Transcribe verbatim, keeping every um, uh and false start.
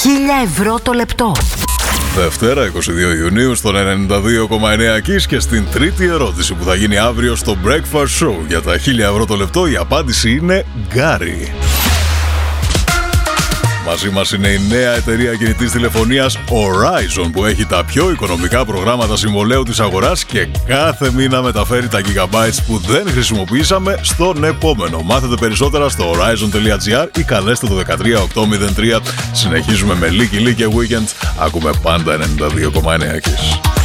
χίλια ευρώ το λεπτό. Δευτέρα είκοσι δύο Ιουνίου στον ενενήντα δύο κόμμα εννέα Kiss και στην τρίτη ερώτηση που θα γίνει αύριο στο Breakfast Show για τα χίλια ευρώ το λεπτό, η απάντηση είναι Γκάρι. Μαζί μας είναι η νέα εταιρεία κινητής τηλεφωνίας Horizon που έχει τα πιο οικονομικά προγράμματα συμβολαίου της αγοράς και κάθε μήνα μεταφέρει τα gigabytes που δεν χρησιμοποιήσαμε στον επόμενο. Μάθετε περισσότερα στο horizon.gr ή καλέστε το δεκατρία οκτώ μηδέν τρία. Συνεχίζουμε με Leaky Leaky Weekend. Ακούμε πάντα ενενήντα δύο κόμμα εννέα Kiss.